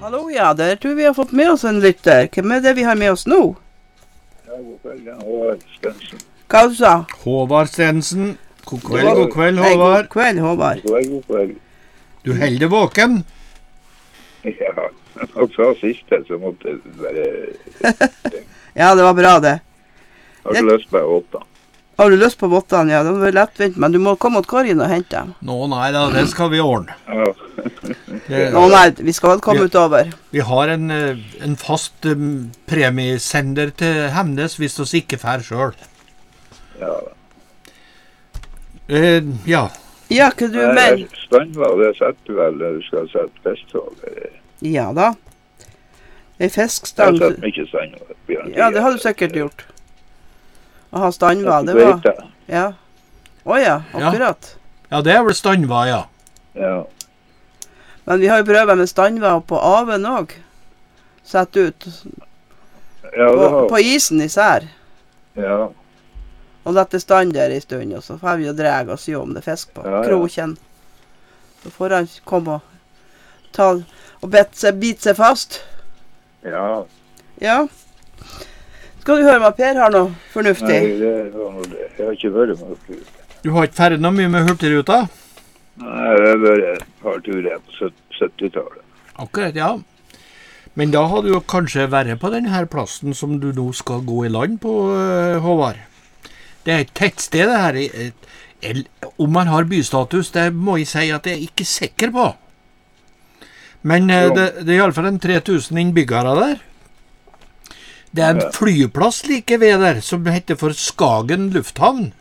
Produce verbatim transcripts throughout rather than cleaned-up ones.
Hallo, ja, der tror vi har fått med oss en lytter. Hvem er det vi har med oss nå? Ja, god kveld, ja, Håvard Stensen. Hva du sa? Håvard Stensen. God kveld, God- god kveld, Nei, Håvard. god kveld, Håvard. God kveld, god kveld. Du holder deg våken. Ja, og så siste, så måtte det være... Ja, det var bra det. Har du lyst på åtta? Har du lyst på vottene? Ja, det var lettvint, men du må komme mot korgen og hente dem. Nå, nei da, det skal vi ordne. Ja. Det, Å nei, vi skal vel komme Ja. utover. vi har en, eh, en fast um, premiesender til Hemnes hvis vi ikke fær selv. Ja, Eh, ja, Ja, hva du Nei, mener? Standvall, det setter du vel, du skal sette festtog. Jeg Ja da. Ei har fiskstang. sett mye standvall. Ja, det har du sikkert gjort. Å ha standva, det Vet var... jeg. Ja. Å ja, akkurat. ja, det er vel standva, ja. Ja, Men vi har jo prøvet med standva på aven også. Sett ut. ja, På, det har på isen især. ja. Og lette stand der i stund, og så får vi jo dreg og sy om det fisk på Ja, ja. kroken. Så får han komme og ta og bite seg, bite seg fast. Ja, Ja. Skal du høre hva Per har noe nei, fornuftig? det var noe det. Jeg har ikke vært med opp ut. Du har ikke ferdig noe mye med hurtigruta? Nei, det har vært et par turer på syttitallet. Akkurat, ja. Men da har du jo kanskje vært på denne plassen som du nå skal gå i land på, eh, Håvard. Det er et tettsted det her. eh, el- Om man har bystatus, det må jeg si at jeg er ikke sikker på. Men eh, Jo. det, det er i alle fall en tre tusen innbyggere der. Det er en Ja. flyplass like ved der, som heter for Skagen lufthavn.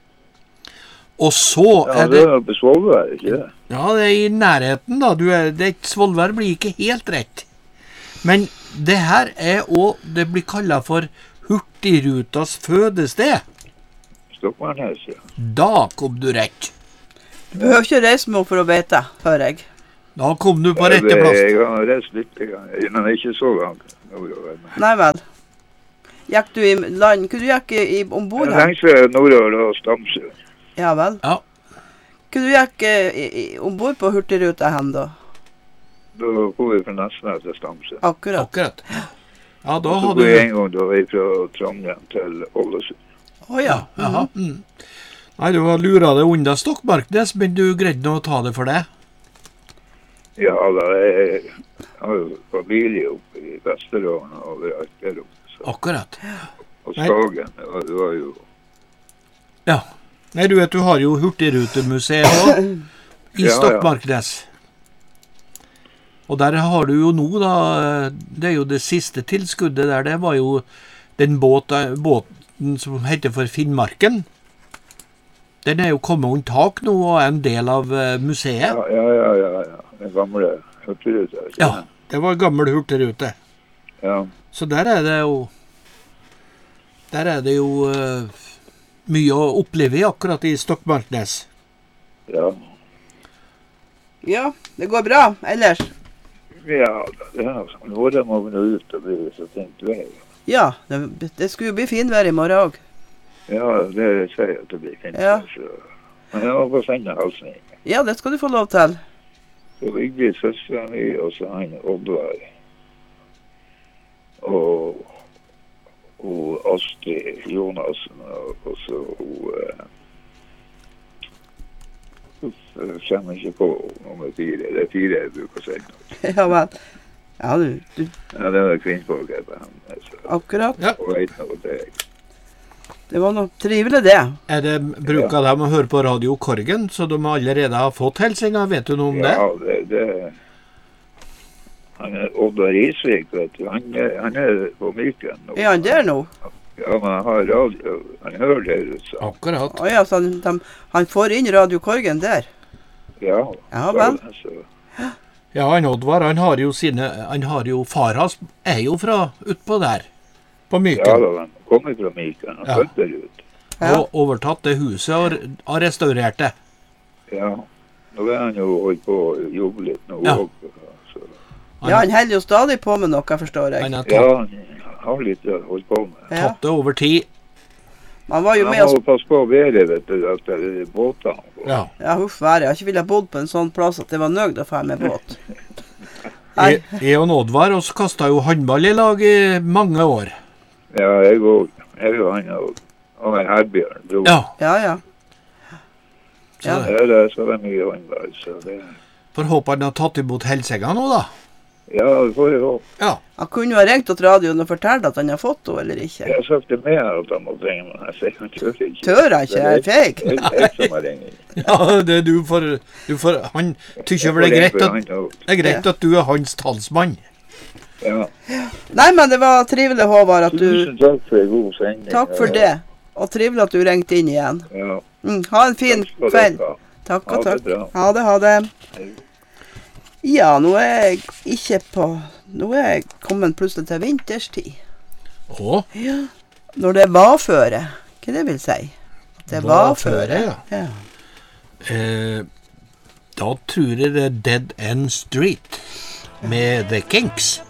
Og så Ja, er det det... er på Svolvær, ikke det? Ja, det er i nærheten da. Du er, det er ikke Svolvær blir ikke helt rett. Men det her er også, det blir kallet for Hurtigrutas fødested. Stokmarnes, ja. Da kom du rett. Du behøver ikke reise med henne for å vite, hører jeg. Da kom du på Ja, rette det- plass. Jeg har reist litt, grann, men ikke så langt. nordover, men- Nei vel. Gikk du i land? Hvor du gikk i, i ombord Jeg her? tenkte nordover og Stamsø. Ja vel. Ja. Hvor du gikk eh, i, i, ombord på Hurtigruta hen da? Da kom vi fra Nesna til Stamsø. Akkurat. Akkurat. Ja, da Så hadde går jeg du... en gang da var jeg fra Trondheim til Ålesund. Å ja. Jaha. Mm. Nei, du var lura deg unna Stokmarknes, men du greide nå å ta det for det. Ja, da jeg har jo familie oppe i Vesterålen og overalt der oppe. Så. Akkurat. Og Nei. Skagen, og det var jo... Ja. Nei, du vet, du har jo Hurtigrutemuseet også, i Ja, ja. Stokmarknes. Og der har du jo nå da, det er jo det siste tilskuddet der, det var jo den båt, båten som heter for Finnmarken. Den er jo kommet unntak nå og er en del av eh, museet. Ja, ja, ja, ja, ja. Den gamle hurtigruta. ikke Ja, det var gammel hurtigrute. Ja. Så der er det jo, der er det jo eh, mye å oppleve i akkurat i Stokmarknes. Ja. Ja, det går bra. Ellers? Ja, det er altså. Nå må vi nå ut og bli så tenkt vei. Ja, det, det skulle jo bli finvær i morgen også. Ja, det sier jeg at det blir fint. Ja. Så. Men jeg må få sende halsen inn. Ja, det skal du få lov til. Så Vigdis søsteren min, og så han Oddvar. Og, og Astrid Jonassen, og, og så hun... Uh, jeg kommer ikke på nummer fire. Det er fire jeg bruker å si. Ja vel. Ja, du, du Ja, det var kvinnfolk her på ham. Så. akkurat. Ja. Og vet noe til jeg. Det var noe trivelig det. Er det, bruker de å høre på Radio Korgen, så de allerede har fått helsinga? Vet du noe om det? Ja, det, det... Han er Oddvar Isvik, vet du. Han er, han er på Myken nå. Er han der nå? Ja, men han har radio. Han hører det ut, så. Akkurat. Å ja, så han, de, han får inn Radio Korgen der. Ja, Ja vel. Så, Ja, han Oddvar, han har jo sine, han har jo, far hans er jo fra utpå der, på ja, Myken, da, han kommer fra Myken og Ja. flytter ut. Ja. og overtatt det huset og har restaurert det. Ja, nå er han jo holdt på å jobbe litt nå Ja. også, så. Ja, han holder jo stadig på med noe, forstår jeg. Han har Ja, tatt, han har litt å holde på med. Ja. tatt det over tid. Man var jo Han med oss. må passe på været, vet du, at det er båtene. Ja. Ja, huff være. Jeg har ikke villet bodd på en sånn plass at det var nøyd å få med båt. Nei. Jeg, jeg og Oddvar også kastet jo håndball i lag i mange år. Ja, jeg og, jeg og han og, og en Herbjørn dro. Ja, Ja, ja. så Ja. Ja, det er så det er mye håndball, så det... får håpe han har tatt imot helsenga nå da. Ja, det får jeg håpe. Ja, Han kunne jo ha ringt til radioen og fortalt at han har fått henne, eller ikke. Jeg har sagt det med at han må ringe, men jeg sier han tør ikke. Tør han ikke, er feig? Det er jeg som har ringt. ja det du får, du får han tykker vel det er greit at, det er greit at du er hans talsmann. Ja. Nei, men det var trivelig, Håvard, at du... Tusen takk for en god sending. Takk for det. Og trivelig at du ringte inn igjen. Ja. Mm, ha en fin Takk skal kveld. dere ha. Takk Ha og det takk. bra. Ha det, ha det. Hei. Ja, nå er jeg ikke på... Nå er jeg kommet plutselig til vinterstid. Å, Ja. Når det var føre. Hva det vil si? At det var, Var føre, føre. ja. Ja. eh, da tror jeg det er Dead End Street med The Kinks.